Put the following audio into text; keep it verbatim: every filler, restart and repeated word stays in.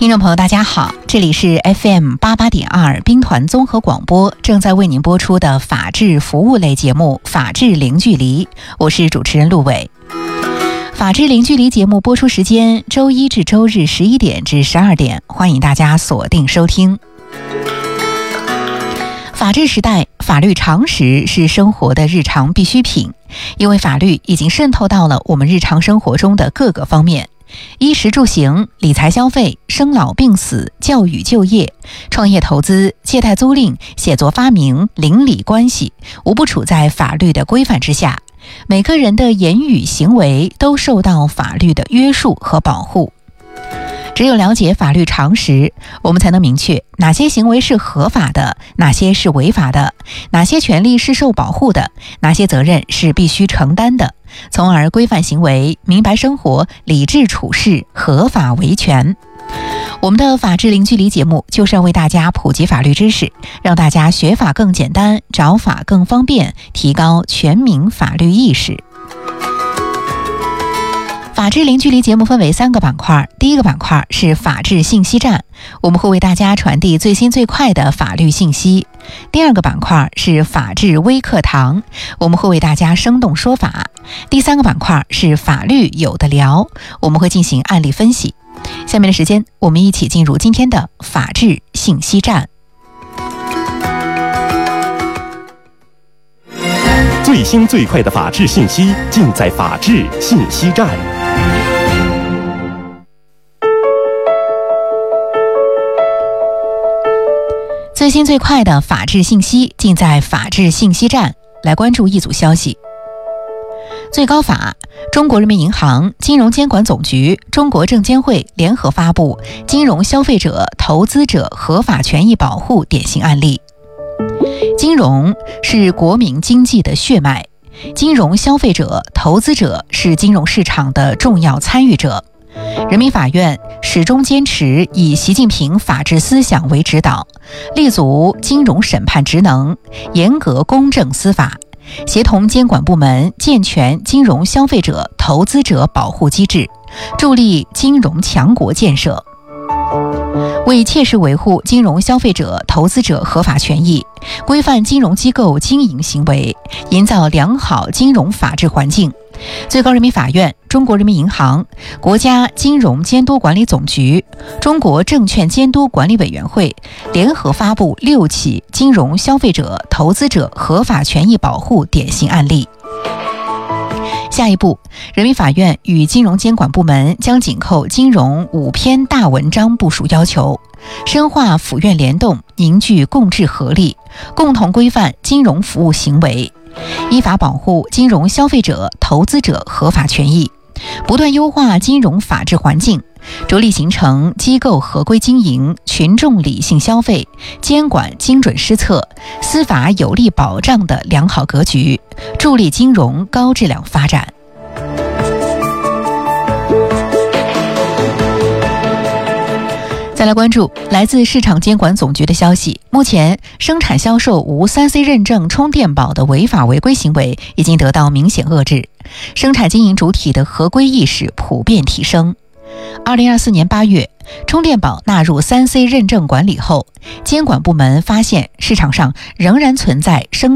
听众朋友大家好，这里是 F M 八八点二兵团综合广播，正在为您播出的法治服务类节目法治零距离，我是主持人陆伟。法治零距离节目播出时间周一至周日十一点至十二点，欢迎大家锁定收听。法治时代，法律常识是生活的日常必需品，因为法律已经渗透到了我们日常生活中的各个方面，衣食住行、理财消费、生老病死、教育就业、创业投资、借贷租赁、写作发明、邻里关系，无不处在法律的规范之下。每个人的言语行为都受到法律的约束和保护。只有了解法律常识，我们才能明确哪些行为是合法的，哪些是违法的，哪些权利是受保护的，哪些责任是必须承担的，从而规范行为，明白生活，理智处事，合法维权。我们的法治零距离节目就是要为大家普及法律知识，让大家学法更简单，找法更方便，提高全民法律意识。法治零距离节目分为三个板块，第一个板块是法治信息站，我们会为大家传递最新最快的法律信息。第二个板块是法治微课堂，我们会为大家生动说法。第三个板块是法律有的聊，我们会进行案例分析。下面的时间，我们一起进入今天的法治信息站。 最新最快的法治信息尽在法治信息站。 最新最快的法治信息尽在法治信息站。来关注一组消息。最高法、中国人民银行、金融监管总局、中国证监会联合发布《金融消费者、投资者合法权益保护典型案例》。金融是国民经济的血脉，金融消费者、投资者是金融市场的重要参与者。人民法院始终坚持以习近平法治思想为指导，立足金融审判职能，严格公正司法，协同监管部门健全金融消费者、投资者保护机制，助力金融强国建设。为切实维护金融消费者、投资者合法权益，规范金融机构经营行为，营造良好金融法治环境，最高人民法院、中国人民银行、国家金融监督管理总局、中国证券监督管理委员会联合发布六起金融消费者、投资者合法权益保护典型案例。下一步，人民法院与金融监管部门将紧扣金融五篇大文章部署要求，深化府院联动，凝聚共治合力，共同规范金融服务行为，依法保护金融消费者、投资者合法权益，不断优化金融法治环境，着力形成机构合规经营、群众理性消费、监管精准施策、司法有力保障的良好格局，助力金融高质量发展。再来关注来自市场监管总局的消息，目前生产销售无 三 C 认证充电宝的违法违规行为已经得到明显遏制，生产经营主体的合规意识普遍提升。二零二四年八月，充电宝纳入 三 C 认证管理后，监管部门发现市场上仍然存在生